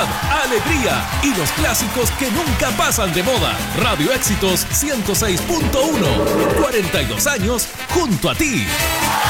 Calidad, alegría y los clásicos que nunca pasan de moda. Radio Éxitos 106.1. 42 años junto a ti.